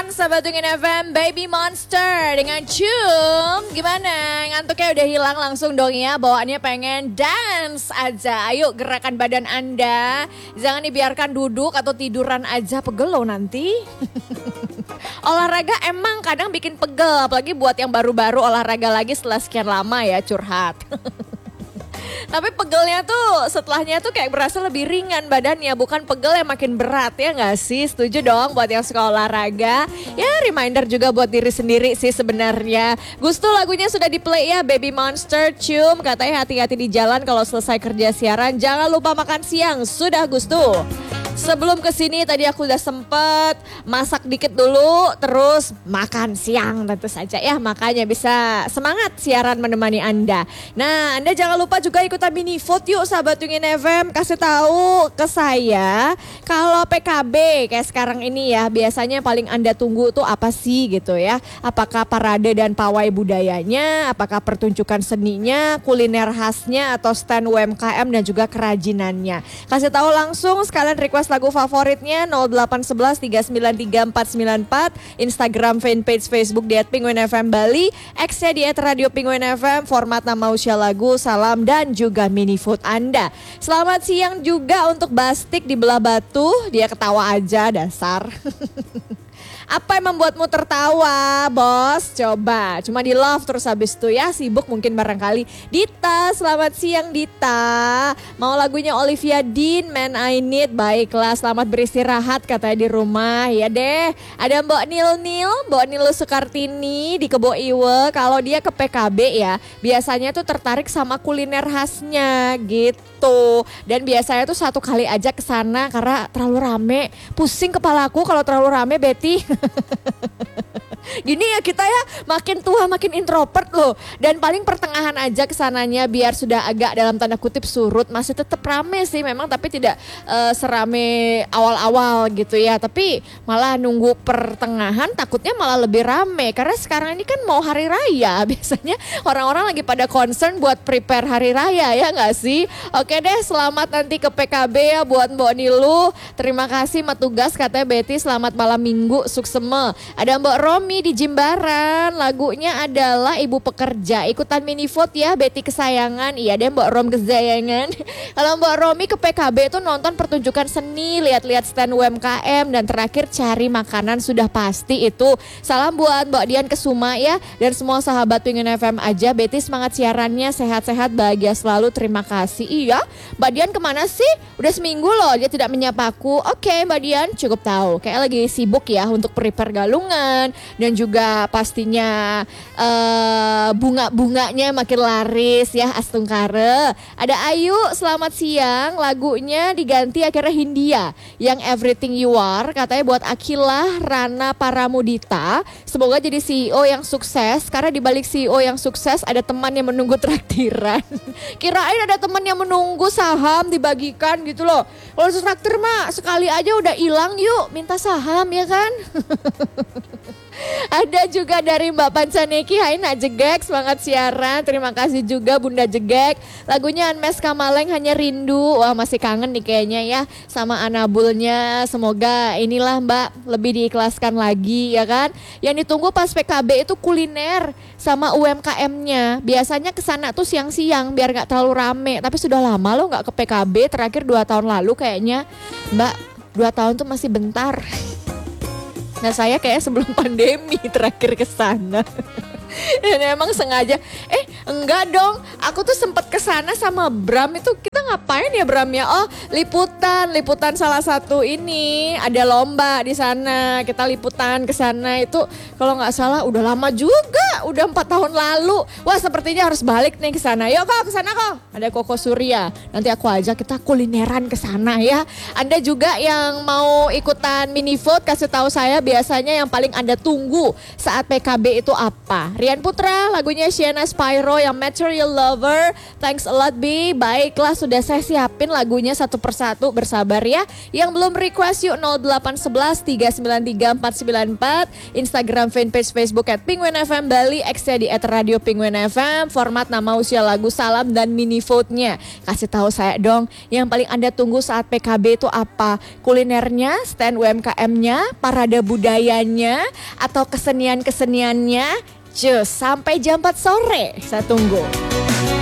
sahabat Wingin FM, Baby Monster dengan Cium. Gimana? Ngantuknya udah hilang langsung dong ya, bawaannya pengen dance aja. Ayo gerakan badan Anda, jangan dibiarkan duduk atau tiduran aja, pegel loh nanti. Olahraga emang kadang bikin pegel, apalagi buat yang baru-baru olahraga lagi setelah sekian lama ya, curhat. Tapi pegelnya tuh setelahnya tuh kayak berasa lebih ringan badannya, bukan pegel yang makin berat, ya gak sih? Setuju dong buat yang suka olahraga. Ya reminder juga buat diri sendiri sih sebenarnya. Gusto lagunya sudah di play ya, Baby Monster, Cium. Katanya hati-hati di jalan kalau selesai kerja siaran, jangan lupa makan siang. Sudah Gusto. Sebelum kesini tadi aku udah sempet masak dikit dulu, terus makan siang tentu saja ya. Makanya bisa semangat siaran menemani Anda. Nah, Anda jangan lupa juga ikutan mini vote yuk sahabat Wingin FM. Kasih tahu ke saya kalau PKB kayak sekarang ini ya, biasanya paling Anda tunggu tuh apa sih gitu ya. Apakah parade dan pawai budayanya, apakah pertunjukan seninya, kuliner khasnya, atau stand UMKM dan juga kerajinannya. Kasih tahu langsung, sekalian request lagu favoritnya 0811 393 494, Instagram fanpage Facebook di @penguinfm Bali, X-nya di @radio penguin FM, format nama usia lagu, salam dan juga mini vote Anda. Selamat siang juga untuk Bastik di Belah Batu, dia ketawa aja dasar. Apa yang membuatmu tertawa, bos? Coba, cuma di love terus habis itu ya, sibuk mungkin barangkali. Dita, selamat siang Dita. Mau lagunya Olivia Dean, Man I Need. Baiklah, selamat beristirahat katanya di rumah. Ya deh, ada Mbak Mbak Nil Sukartini di Kebo Iwe. Kalau dia ke PKB ya, biasanya tuh tertarik sama kuliner khasnya gitu. Dan biasanya tuh satu kali aja ke sana karena terlalu rame. Pusing kepalaku kalau terlalu rame, Betty. Gini ya kita ya, makin tua makin introvert loh. Dan paling pertengahan aja kesananya biar sudah agak dalam tanda kutip surut. Masih tetap rame sih memang, tapi tidak serame awal-awal gitu ya. Tapi malah nunggu pertengahan takutnya malah lebih rame. Karena sekarang ini kan mau hari raya. Biasanya orang-orang lagi pada concern buat prepare hari raya, ya gak sih? Oke deh, selamat nanti ke PKB ya buat Mbak Nilu. Terima kasih Matugas katanya Betty, selamat malam minggu, sukseme. Ada Mbak Romi di Jimbaran, lagunya adalah Ibu Pekerja. Ikutan mini vote ya Betty kesayangan. Iya deh Mbak Rom kesayangan. Kalau Mbak Romi ke PKB itu nonton pertunjukan seni, lihat-lihat stand UMKM, dan terakhir cari makanan sudah pasti itu. Salam buat Mbak Dian Kesuma ya, dan semua sahabat Wingin FM aja. Betty semangat siarannya, sehat-sehat, bahagia selalu, terima kasih. Iya, Mbak Dian kemana sih? Udah seminggu loh dia tidak menyapaku. Oke Mbak Dian, cukup tahu kayak lagi sibuk ya untuk prepare galungan, dan juga pastinya bunga-bunganya makin laris ya, Astungkare. Ada Ayu, selamat siang. Lagunya diganti akhirnya Hindia yang Everything You Are, katanya buat Akilah Rana Paramudita. Semoga jadi CEO yang sukses, karena di balik CEO yang sukses ada teman yang menunggu traktiran. Kirain ada teman yang menunggu saham dibagikan gitu loh. Kalau traktir mah sekali aja udah hilang, yuk minta saham ya kan. Ada juga dari Mbak Pancaneki, hai Nak Jegek, semangat siaran. Terima kasih juga Bunda Jegek. Lagunya Anmes Kamaleng, Hanya Rindu. Wah masih kangen nih kayaknya ya sama Anabulnya. Semoga inilah Mbak lebih diikhlaskan lagi ya kan. Yang ditunggu pas PKB itu kuliner sama UMKM-nya. Biasanya kesana tuh siang-siang biar gak terlalu rame. Tapi sudah lama loh gak ke PKB, terakhir 2 tahun lalu kayaknya. Mbak, 2 tahun tuh masih bentar. Nah saya kayak sebelum pandemi terakhir ke sana. Dan emang sengaja, enggak dong, aku tuh sempet kesana sama Bram. Itu kita ngapain ya Bram ya? Oh liputan salah satu ini, ada lomba di sana. Kita liputan ke sana itu kalau nggak salah udah lama juga, udah 4 tahun lalu. Wah sepertinya harus balik nih ke sana. Yuk kok ke sana kok. Ada Koko Surya. Nanti aku ajak kita kulineran ke sana ya. Anda juga yang mau ikutan mini vote, kasih tahu saya biasanya yang paling Anda tunggu saat PKB itu apa? Rian Putra, lagunya Sienna Spyro yang Material Lover. Thanks a lot Bi. Baiklah, sudah saya siapin lagunya satu persatu, bersabar ya. Yang belum request yuk 0811 393 494, Instagram fanpage Facebook @penguin_fm Bali, X-nya di @radio penguin FM, format nama, usia, lagu, salam dan mini vote-nya. Kasih tahu saya dong, yang paling Anda tunggu saat PKB itu apa? Kulinernya, stand UMKM-nya, parade budayanya, atau kesenian-keseniannya? Cus, sampai jam 4 sore saya tunggu.